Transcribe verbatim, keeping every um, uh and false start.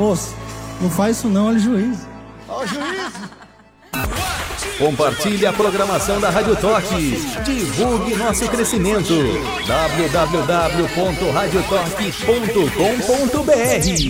Moço, não faz isso não, olha o juiz. Ó o juiz. Compartilhe a programação da Rádio Toque. Divulgue nosso crescimento. w w w ponto rádio toque ponto com ponto b r